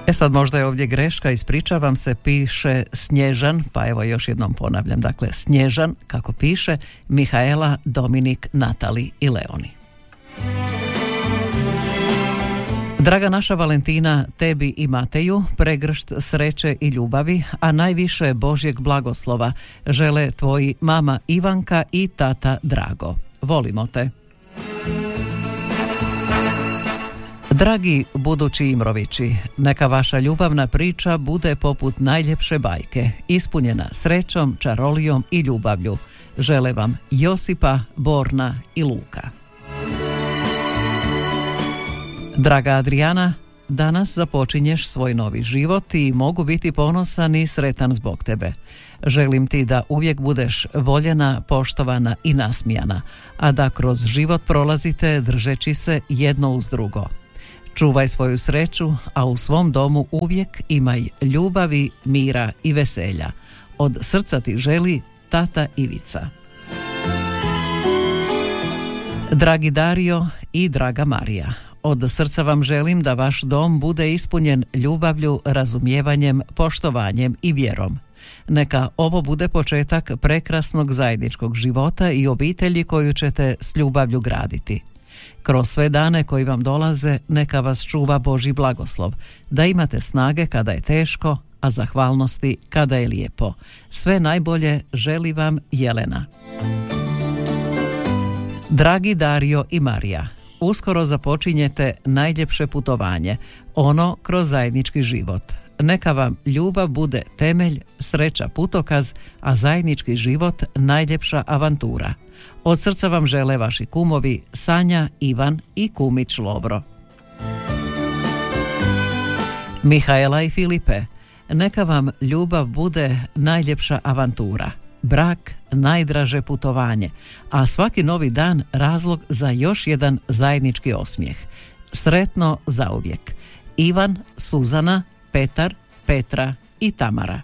Sad možda je ovdje greška, ispričavam se, piše Snježan, pa evo još jednom ponavljam, dakle Snježan, kako piše, Mihaela, Dominik, Natali i Leoni. Draga naša Valentina, tebi i Mateju pregršt sreće i ljubavi, a najviše Božjeg blagoslova žele tvoji mama Ivanka i tata Drago. Volimo te. Dragi budući Imrovići, neka vaša ljubavna priča bude poput najljepše bajke, ispunjena srećom, čarolijom i ljubavlju. Žele vam Josipa, Borna i Luka. Draga Adriana, danas započinješ svoj novi život i mogu biti ponosan i sretan zbog tebe. Želim ti da uvijek budeš voljena, poštovana i nasmijana, a da kroz život prolazite držeći se jedno uz drugo. Čuvaj svoju sreću, a u svom domu uvijek imaj ljubavi, mira i veselja. Od srca ti želi tata Ivica. Dragi Dario i draga Marija, od srca vam želim da vaš dom bude ispunjen ljubavlju, razumijevanjem, poštovanjem i vjerom. Neka ovo bude početak prekrasnog zajedničkog života i obitelji koju ćete s ljubavlju graditi. Kroz sve dane koji vam dolaze, neka vas čuva Božji blagoslov, da imate snage kada je teško, a zahvalnosti kada je lijepo. Sve najbolje želi vam Jelena. Dragi Dario i Marija, uskoro započinjete najljepše putovanje, ono kroz zajednički život. Neka vam ljubav bude temelj, sreća putokaz, a zajednički život najljepša avantura. Od srca vam žele vaši kumovi Sanja, Ivan i kumić Lovro. Mihaela i Filipe, neka vam ljubav bude najljepša avantura, brak najdraže putovanje, a svaki novi dan razlog za još jedan zajednički osmijeh. Sretno zauvijek. Ivan, Suzana, Petar, Petra i Tamara.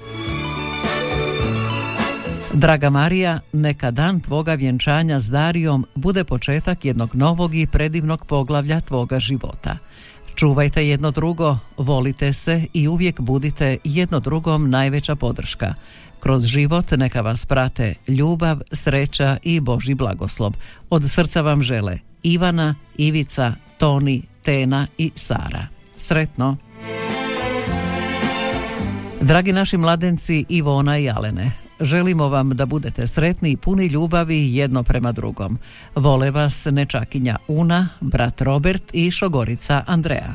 Draga Marija, neka dan tvoga vjenčanja s Darijom bude početak jednog novog i predivnog poglavlja tvoga života. Čuvajte jedno drugo, volite se i uvijek budite jedno drugom najveća podrška. Kroz život neka vas prate ljubav, sreća i Božji blagoslov. Od srca vam žele Ivana, Ivica, Toni, Tena i Sara. Sretno! Dragi naši mladenci Ivona i Alene, želimo vam da budete sretni i puni ljubavi jedno prema drugom. Vole vas nečakinja Una, brat Robert i šogorica Andrea.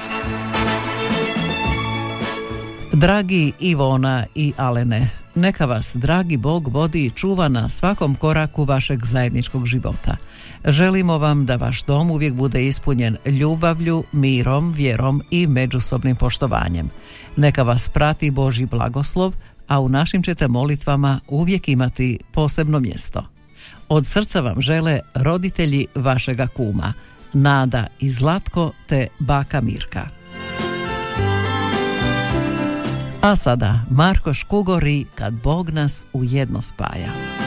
Dragi Ivona i Alene, neka vas dragi Bog vodi i čuva na svakom koraku vašeg zajedničkog života. Želimo vam da vaš dom uvijek bude ispunjen ljubavlju, mirom, vjerom i međusobnim poštovanjem. Neka vas prati Božji blagoslov, a u našim ćete molitvama uvijek imati posebno mjesto. Od srca vam žele roditelji vašega kuma, Nada i Zlatko te baka Mirka. A sada Marko Škugor i Kad Bog nas u jedno spaja.